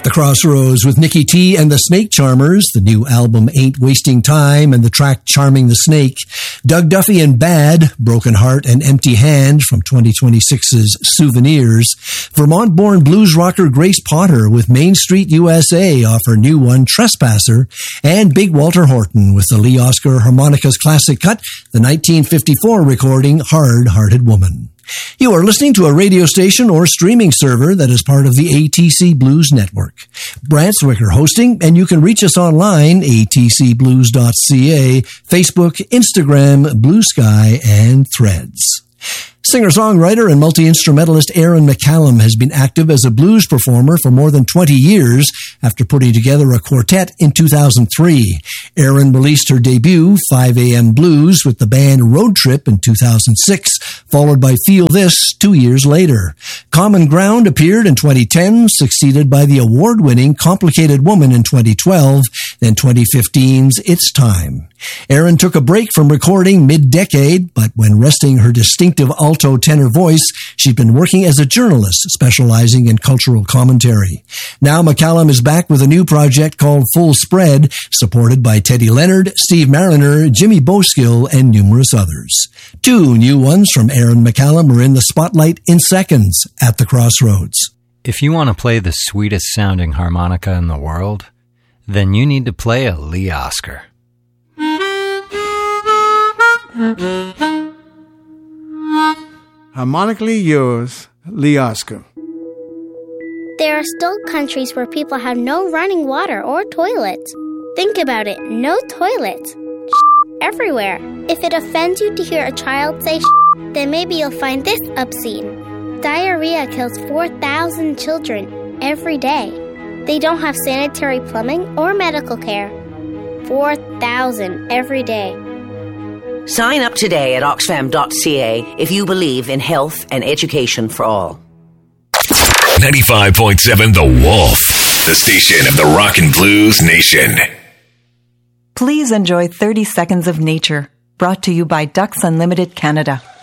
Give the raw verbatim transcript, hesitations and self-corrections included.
The Crossroads with Nikki T and the Snake Charmers, the new album Ain't Wasting Time and the track Charming the Snake. Doug Duffy and Bad, Broken Heart and Empty Hand from twenty twenty-six's Souvenirs. Vermont-born blues rocker Grace Potter with Main Street U S A off her new one Trespasser. And Big Walter Horton with the Lee Oscar Harmonicas classic cut, the nineteen fifty-four recording Hard Hearted Woman. You are listening to a radio station or streaming server that is part of the A T C Blues Network. Brant Zwicker hosting, and you can reach us online, a t c blues dot c a, Facebook, Instagram, Blue Sky, and Threads. Singer-songwriter and multi-instrumentalist Erin McCallum has been active as a blues performer for more than twenty years after putting together a quartet in two thousand three. Erin released her debut, five a.m. Blues, with the band Road Trip in two thousand six, followed by Feel This two years later. Common Ground appeared in twenty ten, succeeded by the award-winning Complicated Woman in twenty twelve, then twenty fifteen's It's Time. Erin took a break from recording mid-decade, but when resting her distinctive alto tenor voice, she'd been working as a journalist specializing in cultural commentary. Now McCallum is back with a new project called Full Spread, supported by Teddy Leonard, Steve Mariner, Jimmy Boskill, and numerous others. Two new ones from Erin McCallum are in the spotlight in seconds at the Crossroads. If you want to play the sweetest sounding harmonica in the world, then you need to play a Lee Oscar. Harmonically yours, Lee Oscar. There are still countries where people have no running water or toilets. Think about it, no toilets. Everywhere. If it offends you to hear a child say then maybe you'll find this obscene. Diarrhea kills four thousand children every day. They don't have sanitary plumbing or medical care. four thousand every day. Sign up today at oxfam dot c a if you believe in health and education for all. ninety-five point seven The Wolf, the station of the Rock and Blues Nation. Please enjoy thirty seconds of nature, brought to you by Ducks Unlimited Canada.